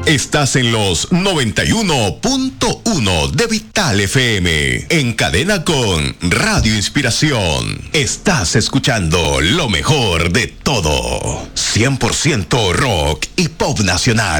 Estás en los 91.1 de Vital FM, en cadena con Radio Inspiración. Estás escuchando lo mejor de todo. 100% rock y pop nacional.